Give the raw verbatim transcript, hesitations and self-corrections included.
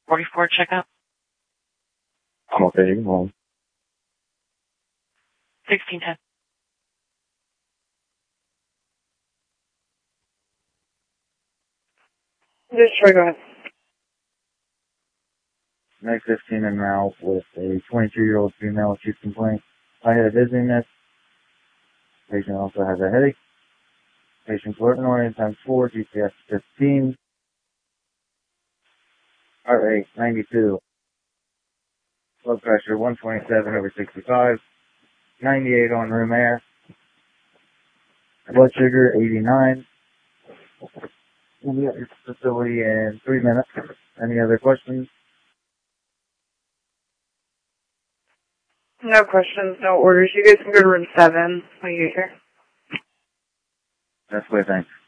forty-four checkup. I'm okay, you can hold. sixteen ten. Just try, go ahead. Next fifteen in now with a twenty-two-year-old female chief complaint. Lightheaded dizziness. Patient also has a headache. Patient's working oriented times four, G P S fifteen. Heart rate ninety-two. Blood pressure one twenty-seven over sixty-five. ninety-eight on room air. Blood sugar eighty-nine. We'll be at your facility in three minutes. Any other questions? No questions, no orders. You guys can go to room seven when you get here. That's clear, thanks.